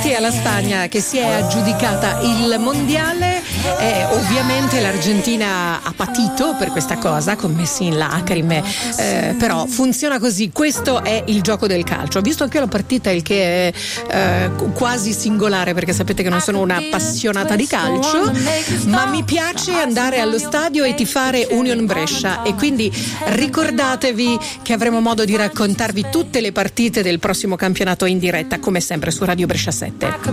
Benvenuti alla Spagna che si è aggiudicata il mondiale. Ovviamente l'Argentina ha patito per questa cosa, con messi in lacrime, però funziona così, questo è il gioco del calcio. Ho visto anche la partita, il che è quasi singolare, perché sapete che non sono una appassionata di calcio, ma mi piace andare allo stadio e tifare Union Brescia, e quindi ricordatevi che avremo modo di raccontarvi tutte le partite del prossimo campionato in diretta, come sempre su Radio Brescia 7.